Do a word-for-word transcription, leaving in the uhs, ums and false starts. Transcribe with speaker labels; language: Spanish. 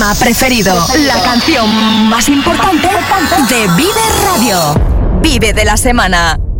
Speaker 1: Preferido, la canción más importante de Vive Radio. Vive de la semana.